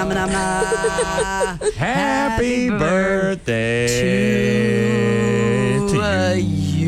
nom, nom, nom. Happy birthday to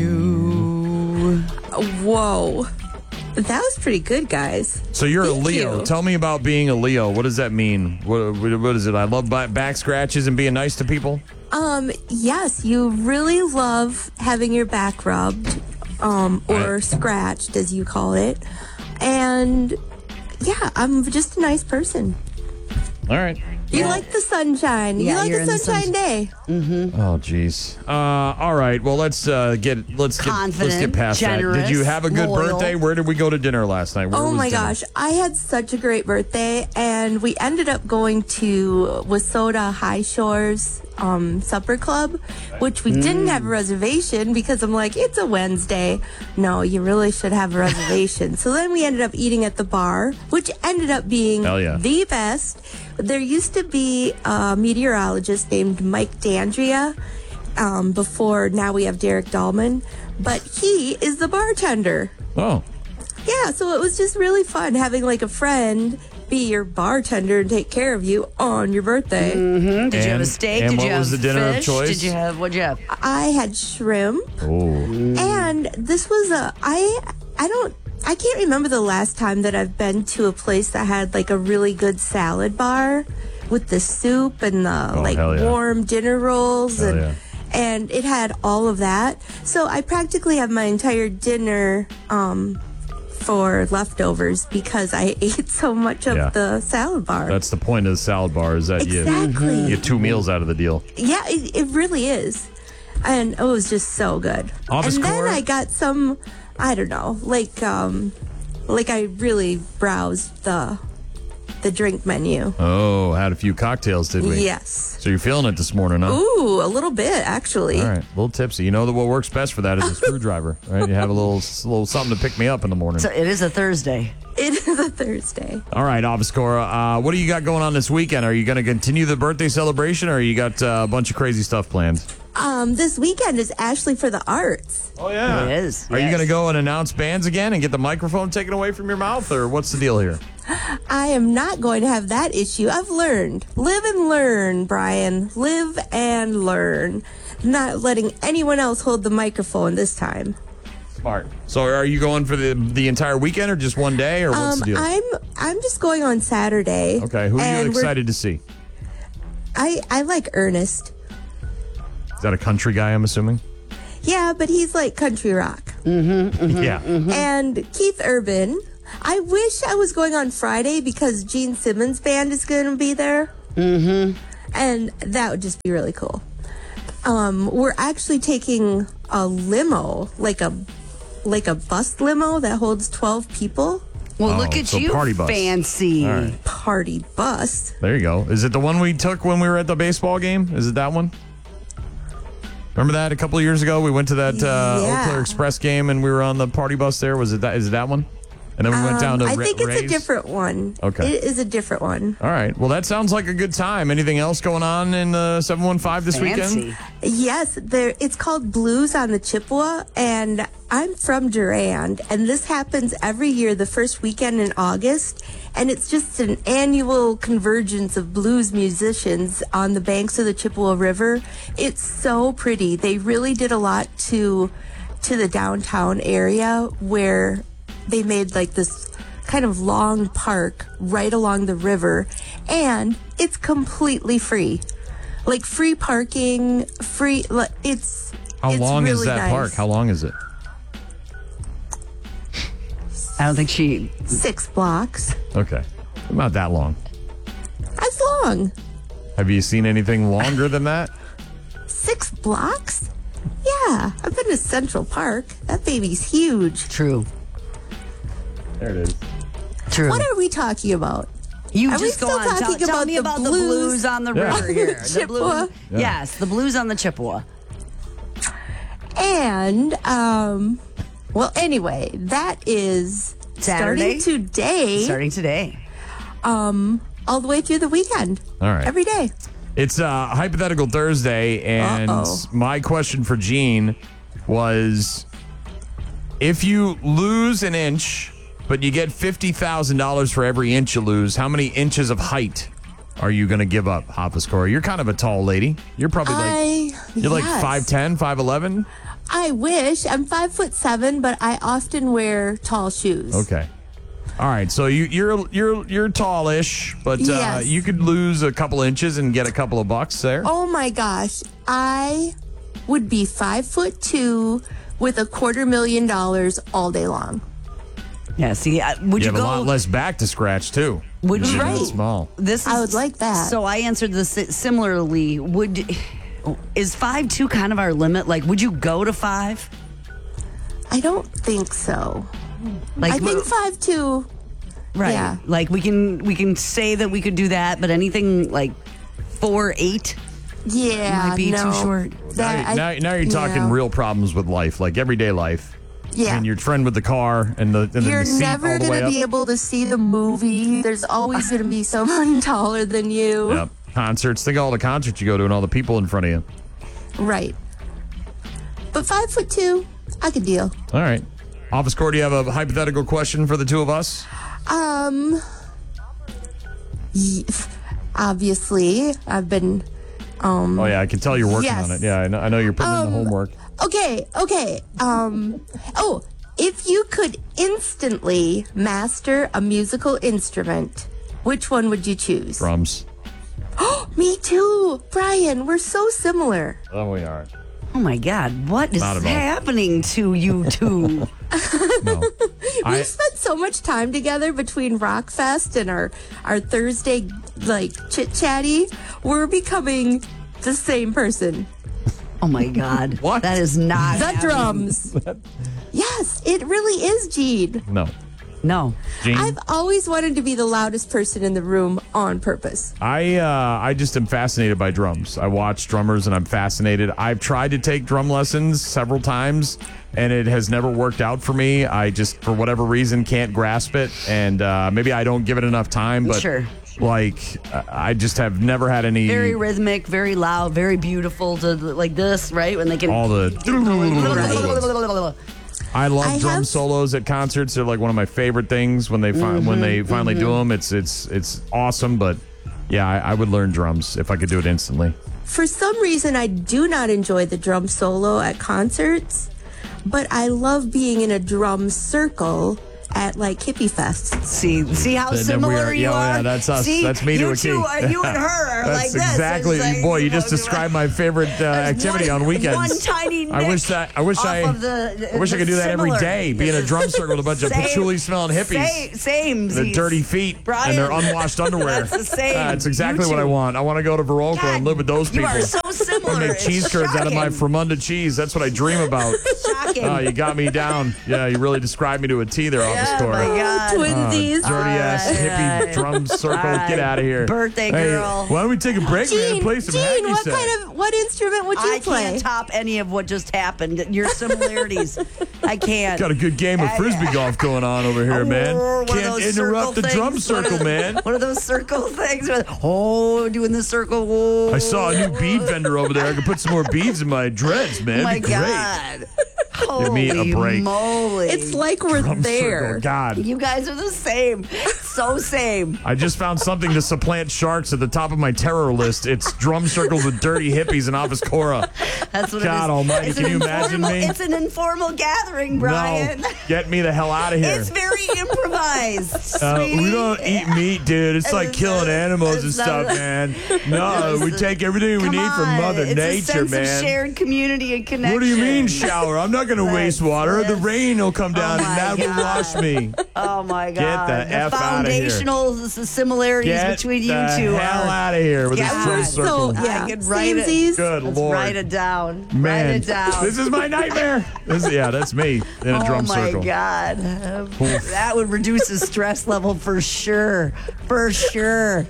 you. Whoa. That was pretty good, guys. So you're Thank a Leo. you. Tell me about being a Leo. What does that mean? What is it? I love back scratches and being nice to people. Yes, you really love having your back rubbed, or Right. scratched, as you call it. And yeah, I'm just a nice person. All right. You like the sunshine. Yeah, you like you're a in the sunshine day. Oh, jeez. All right. Well, let's get Confident, past that. generous, Did you have a good loyal. birthday? Where did we go to dinner last night? Where Oh was my dinner? gosh, I had such a great birthday, and we ended up going to Wasota High Shores Supper Club, which we didn't have a reservation because I'm like, it's a Wednesday. No, you really should have a reservation. So then we ended up eating at the bar, which ended up being Hell yeah. the best. There used to be a meteorologist named Mike D'Andrea. Before now we have Derek Dahlman, but he is the bartender. Oh, Yeah, so it was just really fun having like a friend be your bartender and take care of you on your birthday. Did you have a And- steak? and Did what you have was the dinner of fish? choice? What'd you have? I had shrimp, oh. and this was I can't remember the last time that I've been to a place that had like a really good salad bar with the soup and the hell yeah. warm dinner rolls Hell and yeah. and it had all of that. So I practically have my entire dinner for leftovers because I ate so much of Yeah. the salad bar. That's the point of the salad bar is that Exactly. you get 2 meals out of the deal. Yeah, it really is. And it was just so good. Office and then Cora? I got some, I don't know, like I really browsed the drink menu. Oh, had a few cocktails, did we? Yes. So you're feeling it this morning, huh? Ooh, a little bit, actually. All right, a little tipsy. You know that what works best for that is a screwdriver, right? You have a little something to pick me up in the morning. So it is a Thursday. It is a Thursday. All right, Office Cora, what do you got going on this weekend? Are you going to continue the birthday celebration, or you got a bunch of crazy stuff planned? This weekend is Ashley for the Arts. Oh yeah, It is, Are you yes. going to go and announce bands again and get the microphone taken away from your mouth, or what's the deal here? I am not going to have that issue. I've learned. Live and learn, Brian. Live and learn. Not letting anyone else hold the microphone this time. Smart. So are you going for the entire weekend, or just one day, or what's the deal? I'm just going on Saturday. Okay, who are you and excited to see? I like Ernest. Is that a country guy, I'm assuming? Yeah, but he's like country rock. Yeah. And Keith Urban. I wish I was going on Friday because Gene Simmons band is going to be there. And that would just be really cool. We're actually taking a limo, like a bus limo that holds 12 people. Well, Oh, look at so you, party bus. fancy. All right. Party bus. There you go. Is it the one we took when we were at the baseball game? Is it that one? Remember that a couple of years ago? We went to that Eau Claire Express game and we were on the party bus there. Was it that? Is it that one? And then we went down to I think it's Ray's? a different one. Okay. It is a different one. All right. Well, that sounds like a good time. Anything else going on in 715 this Fancy. weekend? Yes, it's called Blues on the Chippewa, and I'm from Durand, and this happens every year the first weekend in August, and it's just an annual convergence of blues musicians on the banks of the Chippewa River. It's so pretty. They really did a lot to the downtown area where they made like this kind of long park right along the river, and it's completely free. Like free parking, free. It's How long is really that nice. park? How long is it? I don't think she. 6 blocks. Okay. Not that long. That's long. Have you seen anything longer than that? 6 blocks? Yeah, I've been to Central Park. That baby's huge. True. There it is. True. What are we talking about? You Are we just go still on. Tell, talking tell about me the about the blues? blues on the Yeah. river here. The Chippewa? blues. Yes, the blues on the Chippewa. And, well, anyway, that is Saturday? starting today, Starting today. all the way through the weekend. All right. Every day. It's Hypothetical Thursday, and Uh-oh. my question for Gene was, if you lose an inch, but you get $50,000 for every inch you lose, how many inches of height are you going to give up, Hafizcora? You're kind of a tall lady. You're probably you're like yes. 5'10", 5'11". I wish. I'm 5'7", but I often wear tall shoes. Okay. All right, so you're tallish, but Yes. you could lose a couple inches and get a couple of bucks there. Oh my gosh, I would be 5'2" with $250,000 all day long. Yeah, see, would you you have go? a lot less back to scratch too. Would you? You're Right. that small. This is, I would like that. So I answered this similarly. Is 5'2" kind of our limit? Like, would you go to 5? I don't think so. Like, I think 5'2". right? yeah. Like we can say that we could do that, but anything like 4'8" Yeah, might be no. too short. That, Now you're talking yeah. real problems with life, like everyday life. Yeah. And your friend with the car and the You're seat never all the way going to up. be able to see the movie. There's always going to be someone taller than you. Yep. Concerts. Think of all the concerts you go to and all the people in front of you. Right. But 5'2", I could deal. All right. Hafizcora, do you have a hypothetical question for the two of us? Obviously, I've been. Oh yeah, I can tell you're working Yes. on it. Yeah, I know you're putting in the homework. Okay. If you could instantly master a musical instrument, which one would you choose? Drums. Me too, Brian. We're so similar. Oh, we are. Oh my God, what is Not at all. happening to you two? No. We spent so much time together between Rockfest and our Thursday chit chatty. We're becoming the same person. Oh my God, What? That is not The happening. drums. Yes, it really is, Gene. No. No, Gene? I've always wanted to be the loudest person in the room on purpose. I just am fascinated by drums. I watch drummers and I'm fascinated. I've tried to take drum lessons several times and it has never worked out for me. I just, for whatever reason, can't grasp it. And maybe I don't give it enough time, but Sure. I just have never had any. very rhythmic, very loud, very beautiful. To like this, right? When they can all the. I love I drum have- solos at concerts. They're like one of my favorite things when they finally do them. It's awesome. But yeah, I would learn drums if I could do it instantly. For some reason, I do not enjoy the drum solo at concerts, but I love being in a drum circle at hippie fests. see how Then we similar are- you yeah, are. yeah, that's us. See, That's me to you a two, T. you and her are That's like this. exactly. It's like, Boy, you just described my favorite activity on weekends. One tiny I wish nick I wish off I of the, I wish I could do that every similar. day. Be in a drum circle with a bunch of Same- patchouli smelling hippies. Same. Their dirty feet Brian, and their unwashed underwear. That's the same. That's exactly You what I two. want. I want to go to Verolco and live with those you people. are so similar. I make It's cheese curds out of my shocking. Fremunda cheese. That's what I dream about. Shocking. Oh, you got me down. Yeah, you really described me to a T there, Office Oh Core. my God. Twinsies. Dirty ass hippie drum circle. Get out of here. Birthday Hey, girl. why don't we take a break, man, and play some hacky what sack? what instrument would you I play? can't top any of what just happened. Your similarities. I can't. Got a good game of frisbee golf going on over here, man. One of Can't those interrupt the circle drum things. circle, man. One of those circle things. Doing the circle. Whoa. I saw a new bead vendor over there. I could put some more beads in my dreads, man. Oh my It'd be great. God. Give me a Holy break. moly. It's like we're Drum there. circle, God. You guys are the same. So same. I just found something to supplant sharks at the top of my terror list. It's drum circles with dirty hippies and Office-Cora. That's what God it is. almighty, It's can an you imagine informal- me? It's an informal gathering, Brian. No, get me the hell out of here. It's very improvised. We sweetie. don't eat meat, dude. It's like It's killing not- animals and it's stuff, not- man. No, we take everything we Come need from on. Mother It's a Nature, sense man. of shared community and connection. What do you mean shower? I'm not going to waste water. The rain will come down and my that will God. wash me. Oh my God! the F outta here. foundational similarities Get between the you two hell are. out of here with Yeah, this drum we're circle. yeah. I could write it. Samesies. Good Let's Lord. write it down. Man, Write it down. this is my nightmare. That's me in a drum oh my circle. God. That would reduce the stress level for sure. For sure.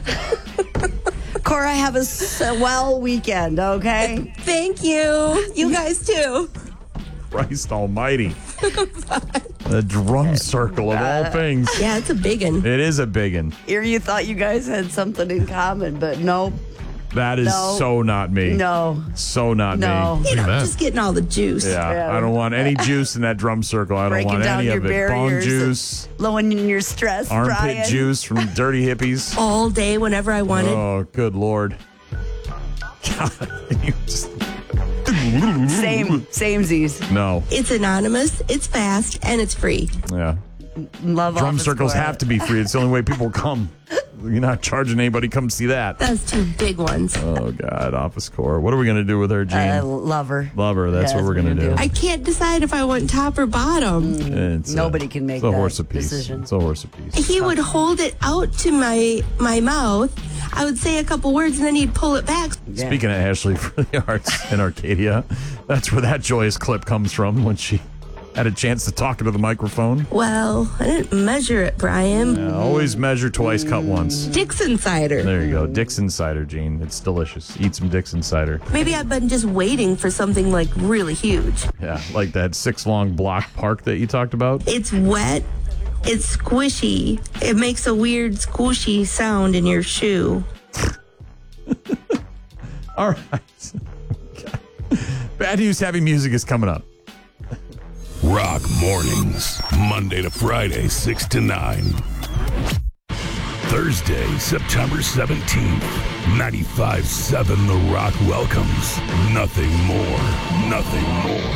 Cora, have a swell weekend, okay? Thank you. You guys too. Christ almighty. The drum circle of all things. Yeah, it's a big one. It is a big one. Here you thought you guys had something in common, but nope. That is No. so not me. No. So not No. me. You know, at that. just getting all the juice. Yeah, I don't want any juice in that drum circle. I don't Breaking want down any your of it. Bong barriers. juice, Lowering your stress, armpit Brian. juice from dirty hippies. All day, whenever I wanted. Oh, good Lord. God, you just- Samesies. no. It's anonymous, it's fast, and it's free. Yeah. Love Drum Office circles Boy. have to be free. It's the only way people come. You're not charging anybody to come see that. Those two big ones. Oh, God. Office Core. What are we going to do with her, Gene? Love her. Love her. That's what we're going to do. I can't decide if I want top or bottom. It's Nobody can make it's a that horse apiece. decision. It's a horse apiece. He would hold it out to my mouth. I would say a couple words, and then he'd pull it back. Yeah. Speaking of Ashley for the Arts in Arcadia, that's where that joyous clip comes from when she had a chance to talk into the microphone. Well, I didn't measure it, Brian. Always measure twice, cut once. Dixon cider. There you go. Dixon cider, Gene. It's delicious. Eat some Dixon cider. Maybe I've been just waiting for something like really huge. Yeah, like that 6-long block park that you talked about. It's wet. It's squishy. It makes a weird squishy sound in your shoe. All right. Bad News Happy Music is coming up. Rock mornings, Monday to Friday, 6 to 9. Thursday, September 17th, 95.7 The Rock welcomes Nothing More, Nothing More.